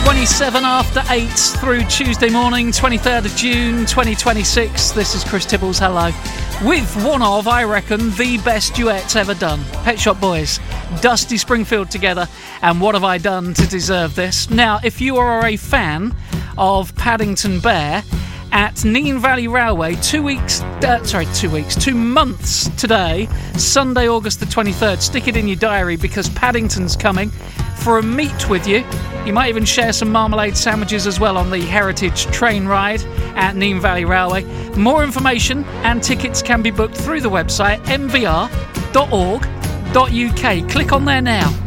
27 after 8 through Tuesday morning, 23rd of June 2026. This is Chris Tibbles, hello. With one of, I reckon, the best duets ever done. Pet Shop Boys, Dusty Springfield together, and What Have I Done to Deserve This? Now, if you are a fan of Paddington Bear, at Nene Valley Railway, 2 months today, Sunday, August the 23rd. Stick it in your diary because Paddington's coming for a meet with you. You might even share some marmalade sandwiches as well on the Heritage train ride at Nene Valley Railway. More information and tickets can be booked through the website mvr.org.uk. Click on there now.